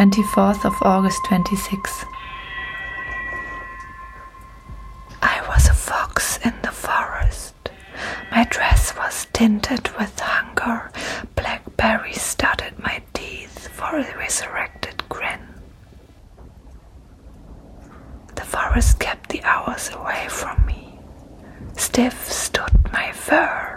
24th of August 26. I was a fox in the forest. My dress was tinted with hunger, blackberries studded my teeth for a resurrected grin. The forest kept the hours away from me. Stiff stood my fur.